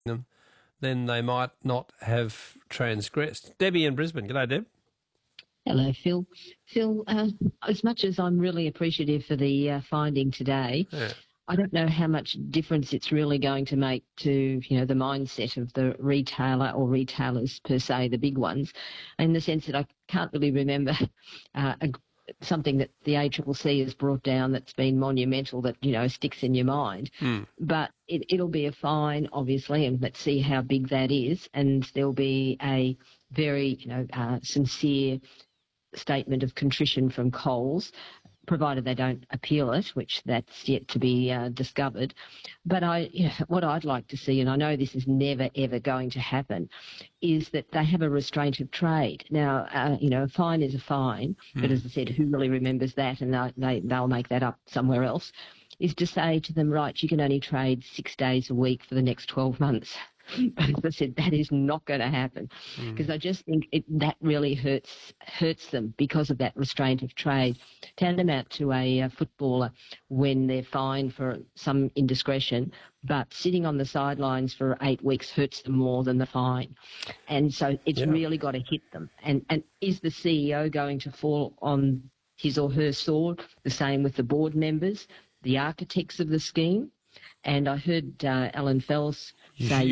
them, then they might not have transgressed. Debbie in Brisbane. G'day, Deb. Hello, Phil. Phil, as much as I'm really appreciative for the finding today, Yeah. I don't know how much difference it's really going to make to, the mindset of the retailer or retailers per se, the big ones, in the sense that I can't really remember something that the ACCC has brought down that's been monumental that, sticks in your mind. But it'll be a fine, obviously, and let's see how big that is. And there'll be a very, sincere statement of contrition from Coles, provided they don't appeal it, which that's yet to be discovered. But what I'd like to see, and I know this is never, ever going to happen, is that they have a restraint of trade. Now, a fine is a fine, but as I said, who really remembers that? And they'll make that up somewhere else, is to say to them, right, you can only trade 6 days a week for the next 12 months. As I said, that is not going to happen, because I just think that really hurts them because of that restraint of trade. Tantamount to a footballer when they're fined for some indiscretion, but sitting on the sidelines for 8 weeks hurts them more than the fine. And so it's really got to hit them. And is the CEO going to fall on his or her sword? The same with the board members, the architects of the scheme. And I heard Alan Fells say